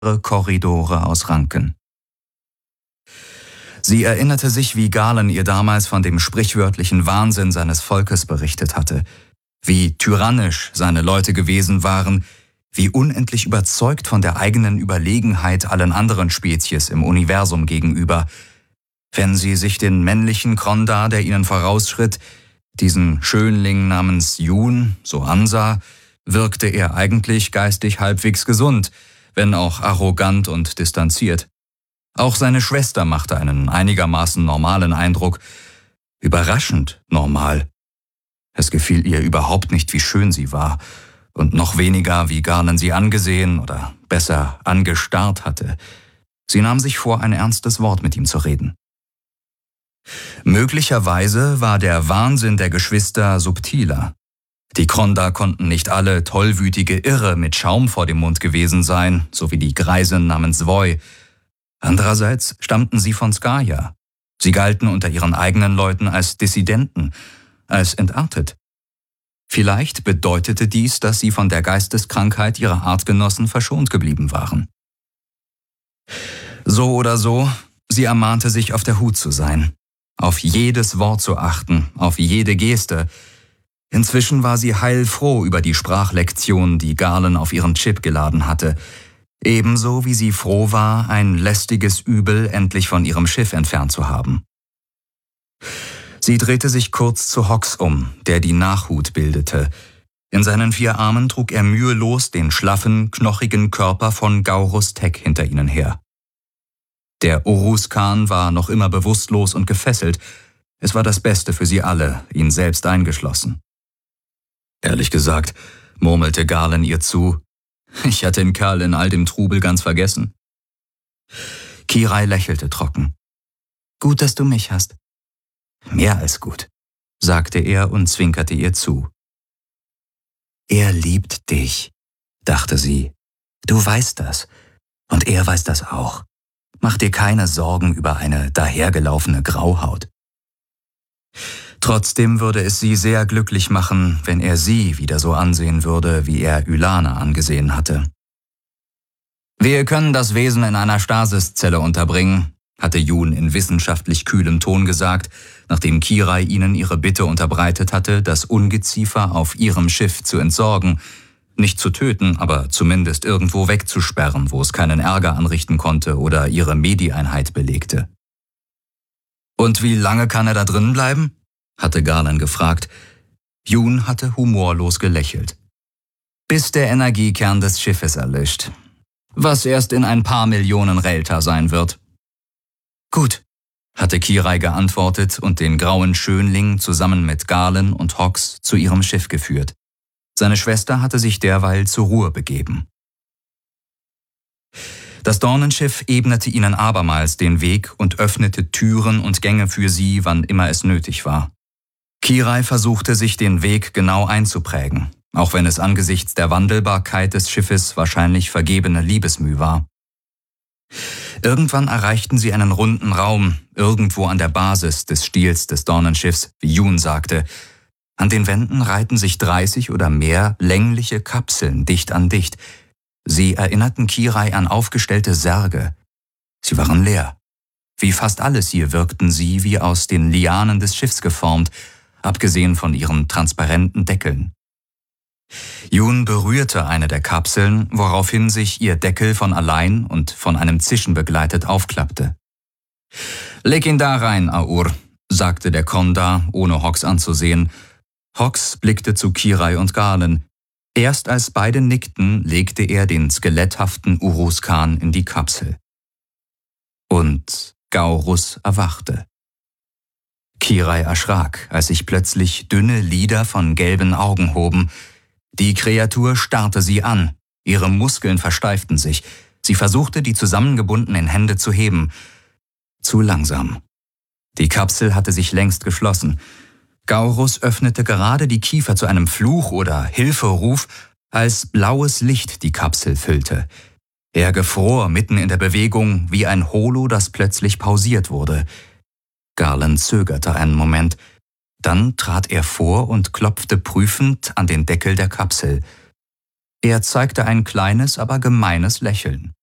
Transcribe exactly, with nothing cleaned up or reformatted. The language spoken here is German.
Korridore aus Ranken. Sie erinnerte sich, wie Galen ihr damals von dem sprichwörtlichen Wahnsinn seines Volkes berichtet hatte, wie tyrannisch seine Leute gewesen waren, wie unendlich überzeugt von der eigenen Überlegenheit allen anderen Spezies im Universum gegenüber. Wenn sie sich den männlichen Krondar, der ihnen vorausschritt, diesen Schönling namens Jun, so ansah, wirkte er eigentlich geistig halbwegs gesund, wenn auch arrogant und distanziert. Auch seine Schwester machte einen einigermaßen normalen Eindruck, überraschend normal. Es gefiel ihr überhaupt nicht, wie schön sie war, und noch weniger, wie Galen sie angesehen oder besser angestarrt hatte. Sie nahm sich vor, ein ernstes Wort mit ihm zu reden. Möglicherweise war der Wahnsinn der Geschwister subtiler. Die Krondar konnten nicht alle tollwütige Irre mit Schaum vor dem Mund gewesen sein, so wie die Greisin namens Voi. Andererseits stammten sie von Skaya. Sie galten unter ihren eigenen Leuten als Dissidenten, als entartet. Vielleicht bedeutete dies, dass sie von der Geisteskrankheit ihrer Artgenossen verschont geblieben waren. So oder so, sie ermahnte sich, auf der Hut zu sein, auf jedes Wort zu achten, auf jede Geste. Inzwischen war sie heilfroh über die Sprachlektion, die Galen auf ihren Chip geladen hatte, ebenso wie sie froh war, ein lästiges Übel endlich von ihrem Schiff entfernt zu haben. Sie drehte sich kurz zu Hox um, der die Nachhut bildete. In seinen vier Armen trug er mühelos den schlaffen, knochigen Körper von Gaurus Tech hinter ihnen her. Der Urus-Khan war noch immer bewusstlos und gefesselt. Es war das Beste für sie alle, ihn selbst eingeschlossen. Ehrlich gesagt, murmelte Galen ihr zu, ich hatte den Kerl in all dem Trubel ganz vergessen. Kirai lächelte trocken. Gut, dass du mich hast. Mehr als gut, sagte er und zwinkerte ihr zu. Er liebt dich, dachte sie. Du weißt das. Und er weiß das auch. Mach dir keine Sorgen über eine dahergelaufene Grauhaut. Trotzdem würde es sie sehr glücklich machen, wenn er sie wieder so ansehen würde, wie er Ylana angesehen hatte. Wir können das Wesen in einer Stasiszelle unterbringen, hatte Jun in wissenschaftlich kühlem Ton gesagt, nachdem Kirai ihnen ihre Bitte unterbreitet hatte, das Ungeziefer auf ihrem Schiff zu entsorgen, nicht zu töten, aber zumindest irgendwo wegzusperren, wo es keinen Ärger anrichten konnte oder ihre Medi-Einheit belegte. Und wie lange kann er da drin bleiben? Hatte Galen gefragt. Jun hatte humorlos gelächelt. Bis der Energiekern des Schiffes erlischt, was erst in ein paar Millionen Relta sein wird. Gut, hatte Kirai geantwortet und den grauen Schönling zusammen mit Galen und Hox zu ihrem Schiff geführt. Seine Schwester hatte sich derweil zur Ruhe begeben. Das Dornenschiff ebnete ihnen abermals den Weg und öffnete Türen und Gänge für sie, wann immer es nötig war. Kirai versuchte, sich den Weg genau einzuprägen, auch wenn es angesichts der Wandelbarkeit des Schiffes wahrscheinlich vergebene Liebesmüh war. Irgendwann erreichten sie einen runden Raum, irgendwo an der Basis des Stiels des Dornenschiffs, wie Jun sagte. An den Wänden reihten sich dreißig oder mehr längliche Kapseln dicht an dicht. Sie erinnerten Kirai an aufgestellte Särge. Sie waren leer. Wie fast alles hier wirkten sie wie aus den Lianen des Schiffs geformt, abgesehen von ihren transparenten Deckeln. Jun berührte eine der Kapseln, woraufhin sich ihr Deckel von allein und von einem Zischen begleitet aufklappte. »Leg ihn da rein, Aur«, sagte der Krondar, ohne Hox anzusehen. Hox blickte zu Kirai und Galen. Erst als beide nickten, legte er den skeletthaften Urus-Khan in die Kapsel. Und Gaurus erwachte. Kirai erschrak, als sich plötzlich dünne Lider von gelben Augen hoben. Die Kreatur starrte sie an, ihre Muskeln versteiften sich. Sie versuchte, die zusammengebundenen Hände zu heben. Zu langsam. Die Kapsel hatte sich längst geschlossen. Gaurus öffnete gerade die Kiefer zu einem Fluch oder Hilferuf, als blaues Licht die Kapsel füllte. Er gefror mitten in der Bewegung wie ein Holo, das plötzlich pausiert wurde. Galen zögerte einen Moment. Dann trat er vor und klopfte prüfend an den Deckel der Kapsel. Er zeigte ein kleines, aber gemeines Lächeln.